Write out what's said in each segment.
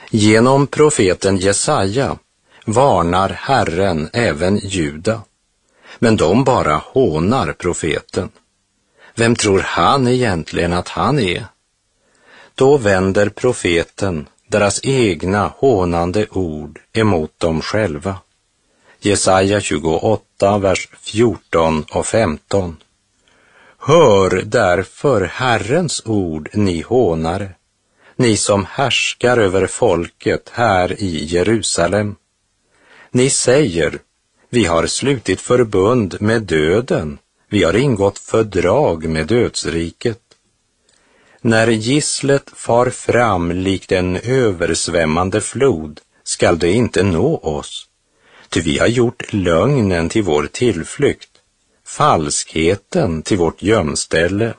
Genom profeten Jesaja varnar Herren även Juda, men de bara hånar profeten. Vem tror han egentligen att han är? Då vänder profeten deras egna hånande ord emot dem själva. Jesaja 28, vers 14 och 15. Hör därför Herrens ord, ni hånare, ni som härskar över folket här i Jerusalem. Ni säger, vi har slutit förbund med döden, vi har ingått fördrag med dödsriket. När gisslet far fram likt en översvämmande flod skall det inte nå oss, ty vi har gjort lögnen till vår tillflykt, falskheten till vårt gömställe.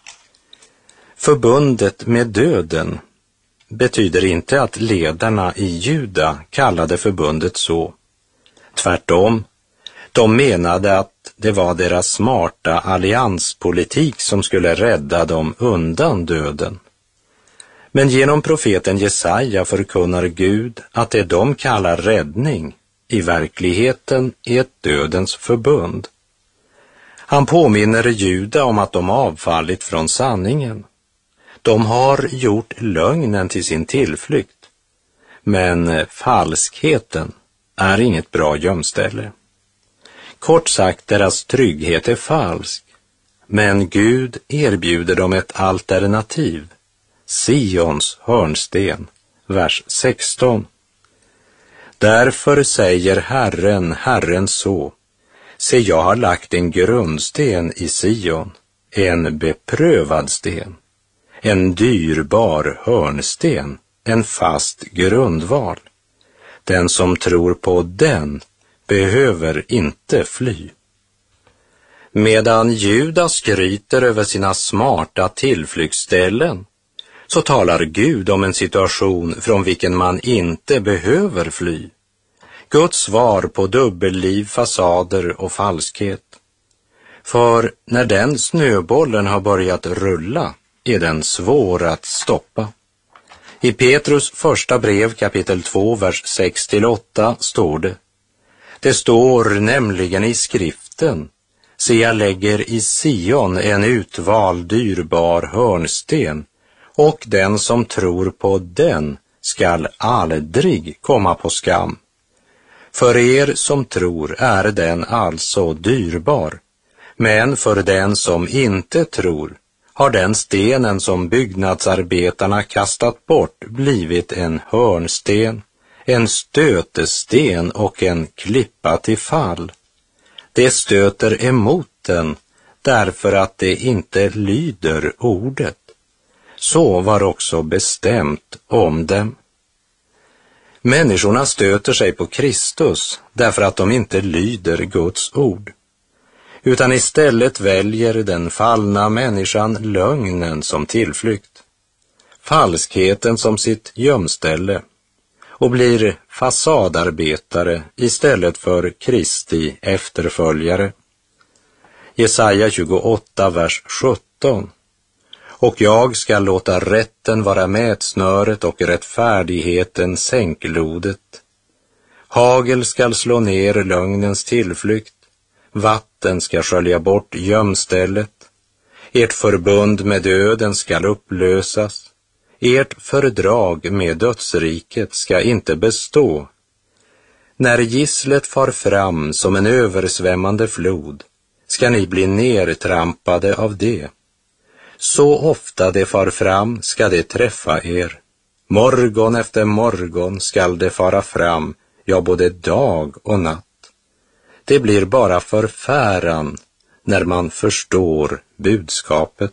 Förbundet med döden betyder inte att ledarna i Juda kallade förbundet så. Tvärtom, de menade att det var deras smarta allianspolitik som skulle rädda dem undan döden. Men genom profeten Jesaja förkunnar Gud att det de kallar räddning i verkligheten är ett dödens förbund. Han påminner Juda om att de avfallit från sanningen. De har gjort lögnen till sin tillflykt. Men falskheten är inget bra gömställe. Kort sagt, deras trygghet är falsk. Men Gud erbjuder dem ett alternativ. Sions hörnsten, vers 16. Därför säger Herren, Herren så. Se, jag har lagt en grundsten i Sion, en beprövad sten, en dyrbar hörnsten, en fast grundval. Den som tror på den behöver inte fly. Medan Juda skryter över sina smarta tillflyktsställen, så talar Gud om en situation från vilken man inte behöver fly. Guds svar på dubbelliv, fasader och falskhet. För när den snöbollen har börjat rulla är den svår att stoppa. I Petrus första brev kapitel 2, vers 6-8 står det. Det står nämligen i skriften, se jag lägger i Sion en utvald dyrbar hörnsten, och den som tror på den skall aldrig komma på skam. För er som tror är den alltså dyrbar, men för den som inte tror har den stenen som byggnadsarbetarna kastat bort blivit en hörnsten, en stötesten och en klippa till fall. Det stöter emot den därför att det inte lyder ordet. Så var också bestämt om dem. Människorna stöter sig på Kristus därför att de inte lyder Guds ord, utan istället väljer den fallna människan lögnen som tillflykt, falskheten som sitt gömställe, och blir fasadarbetare istället för Kristi efterföljare. Jesaja 28, vers 17. Och jag ska låta rätten vara mätsnöret och rättfärdigheten sänklodet. Hagel skall slå ner lögnens tillflykt, vatten ska skölja bort gömstället. Ert förbund med döden skall upplösas. Ert fördrag med dödsriket ska inte bestå. När gisslet far fram som en översvämmande flod ska ni bli nertrampade av det. Så ofta det far fram ska det träffa er. Morgon efter morgon skall det fara fram, ja både dag och natt. Det blir bara förfäran när man förstår budskapet.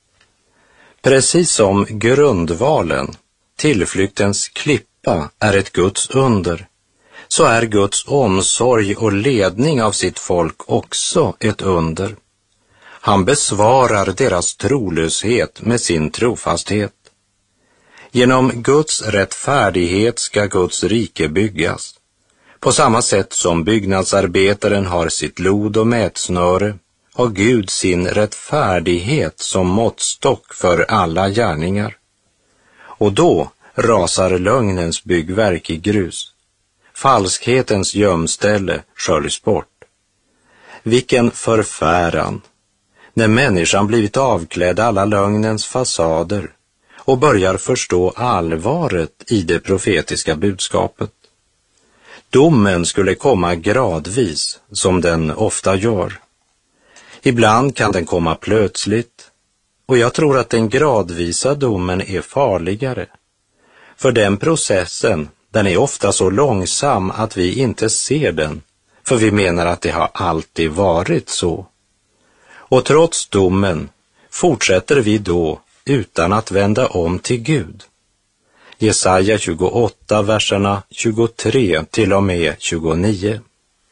Precis som grundvalen, tillflyktens klippa, är ett Guds under, så är Guds omsorg och ledning av sitt folk också ett under. Han besvarar deras trolöshet med sin trofasthet. Genom Guds rättfärdighet ska Guds rike byggas. På samma sätt som byggnadsarbetaren har sitt lod och mätsnöre, har Gud sin rättfärdighet som måttstock för alla gärningar. Och då rasar lögnens byggverk i grus. Falskhetens gömställe sköljs bort. Vilken förfäran när människan blivit avklädd alla lögnens fasader och börjar förstå allvaret i det profetiska budskapet. Domen skulle komma gradvis, som den ofta gör. Ibland kan den komma plötsligt, och jag tror att den gradvisa domen är farligare. För den processen, den är ofta så långsam att vi inte ser den, för vi menar att det har alltid varit så. Och trots domen fortsätter vi då utan att vända om till Gud. Jesaja 28, verserna 23 till och med 29.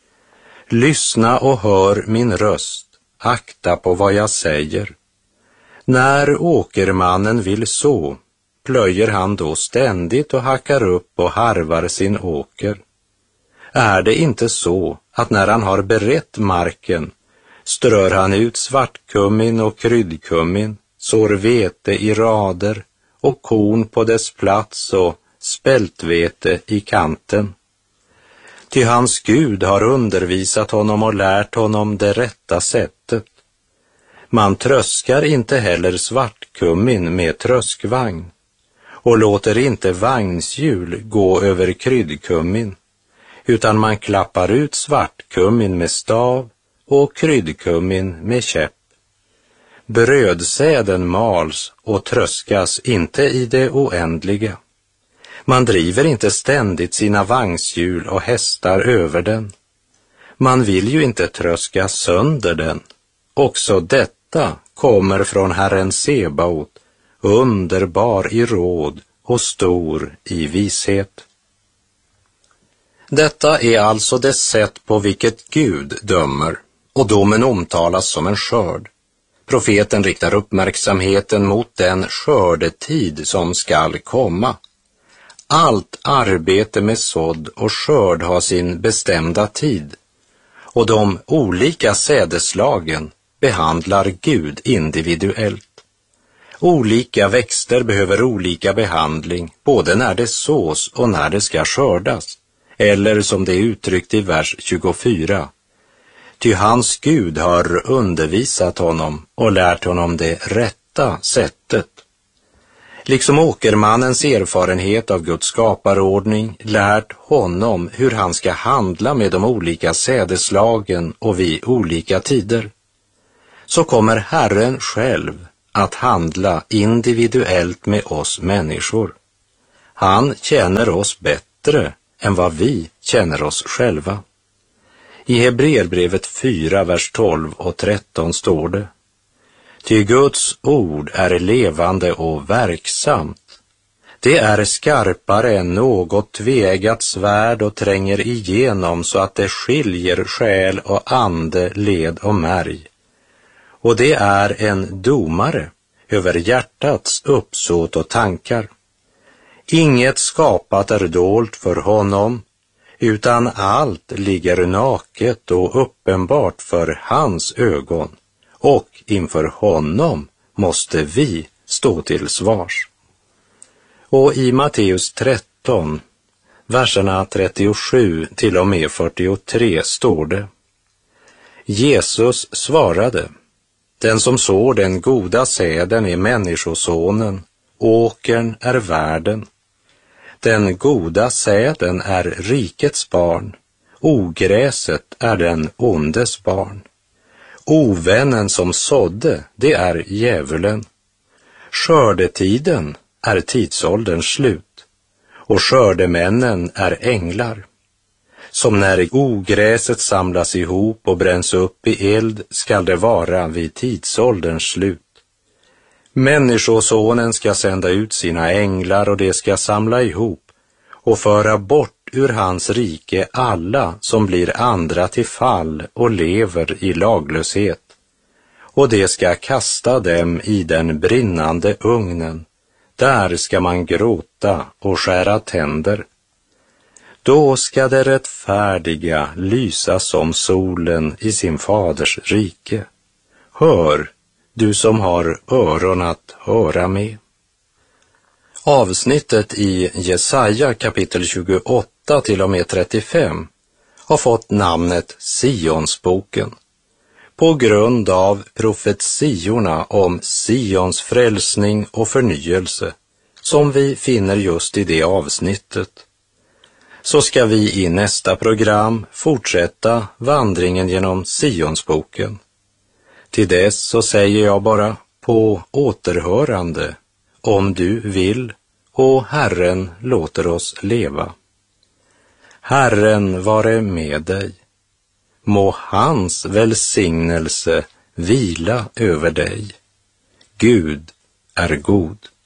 Lyssna och hör min röst, akta på vad jag säger. När åkermannen vill så, plöjer han då ständigt och hackar upp och harvar sin åker. Är det inte så att när han har berett marken, strör han ut svartkummin och kryddkummin, sår vete i rader och korn på dess plats och spältvete i kanten. Ty hans Gud har undervisat honom och lärt honom det rätta sättet. Man tröskar inte heller svartkummin med tröskvagn och låter inte vagnshjul gå över kryddkummin, utan man klappar ut svartkummin med stav och kryddkummin med käpp. Brödsäden mals och tröskas inte i det oändliga. Man driver inte ständigt sina vagnshjul och hästar över den. Man vill ju inte tröska sönder den. Också detta kommer från Herren Sebaot, underbar i råd och stor i vishet. Detta är alltså det sätt på vilket Gud dömer, och domen omtalas som en skörd. Profeten riktar uppmärksamheten mot den skördetid som skall komma. Allt arbete med sådd och skörd har sin bestämda tid, och de olika sädeslagen behandlar Gud individuellt. Olika växter behöver olika behandling, både när det sås och när det ska skördas, eller som det är uttryckt i vers 24. Ty hans Gud har undervisat honom och lärt honom det rätta sättet. Liksom åkermannens erfarenhet av Guds skaparordning lärt honom hur han ska handla med de olika sädeslagen och vid olika tider, så kommer Herren själv att handla individuellt med oss människor. Han känner oss bättre än vad vi känner oss själva. I Hebreerbrevet 4, vers 12 och 13 står det: Ty Guds ord är levande och verksamt. Det är skarpare än något tveeggat svärd och tränger igenom så att det skiljer själ och ande, led och märg. Och det är en domare över hjärtats uppsåt och tankar. Inget skapat är dolt för honom, utan allt ligger naket och uppenbart för hans ögon, och inför honom måste vi stå till svars. Och i Matteus 13, verserna 37 till och med 43 står det: Jesus svarade: Den som sår den goda säden är människosonen, åkern är världen. Den goda säden är rikets barn, ogräset är den ondes barn. Ovännen som sådde, det är djävulen. Skördetiden är tidsålderns slut, och skördemännen är änglar. Som när ogräset samlas ihop och bränns upp i eld skall det vara vid tidsålderns slut. Människosonen ska sända ut sina änglar, och de ska samla ihop och föra bort ur hans rike alla som blir andra till fall och lever i laglöshet. Och de ska kasta dem i den brinnande ugnen. Där ska man gråta och skära tänder. Då ska det rättfärdiga lysa som solen i sin faders rike. Hör, du som har öron att höra med. Avsnittet i Jesaja kapitel 28 till och med 35 har fått namnet Sionsboken på grund av profetiorna om Sions frälsning och förnyelse som vi finner just i det avsnittet. Så ska vi i nästa program fortsätta vandringen genom Sionsboken. Till dess så säger jag bara på återhörande, om du vill, och Herren låter oss leva. Herren vare med dig. Må hans välsignelse vila över dig. Gud är god.